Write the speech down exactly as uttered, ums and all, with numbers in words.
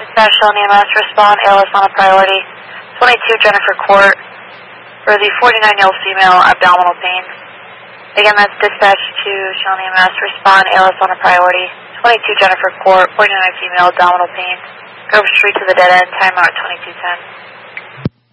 National E M S, respond, A L S on a priority. twenty-two Jennifer Court for the forty-nine-year-old female, abdominal pain. Again, that's dispatch to Shelton E M S, respond, A L S on a priority. twenty-two Jennifer Court, forty-nine female, abdominal pain. Go straight to the dead end, timeout twenty-two ten.